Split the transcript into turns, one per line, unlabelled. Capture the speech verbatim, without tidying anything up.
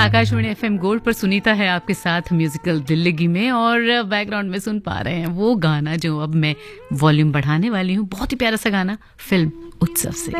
Akashvani FM gold पर सुनीता है आपके साथ म्यूजिकल दिल्लगी में, और बैकग्राउंड में सुन पा रहे हैं वो गाना जो अब मैं वॉल्यूम बढ़ाने वाली हूँ। बहुत ही प्यारा सा गाना फिल्म उत्सव से।